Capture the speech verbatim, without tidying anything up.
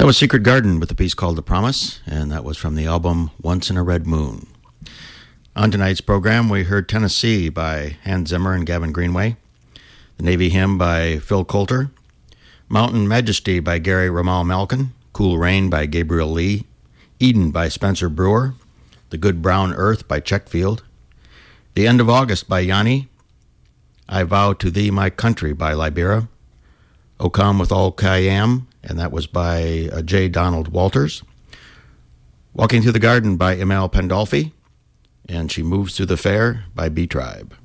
That was Secret Garden with a piece called The Promise, and that was from the album Once in a Red Moon. On tonight's program, we heard Tennessee by Hans Zimmer and Gavin Greenway, The Navy Hymn by Phil Coulter, Mountain Majesty by Gary Ramal Malkin, Cool Rain by Gabriel Lee, Eden by Spencer Brewer, The Good Brown Earth by Checkfield, The End of August by Yanni, I Vow to Thee My Country by Libera, O Come With All Khayyam, and that was by uh, J. Donald Walters, Walking Through the Garden by Imal Pandolfi, and She Moves Through the Fair by B-Tribe.